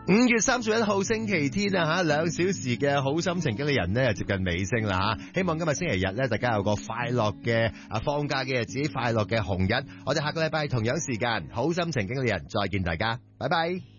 5月31號星期天啊，2小時嘅好心情經理人呢，接近尾聲啦吓，希望今日星期日呢，大家有個快樂嘅放假嘅日子，快樂嘅紅日。我哋下個禮拜同樣時間好心情經理人再見大家，拜拜。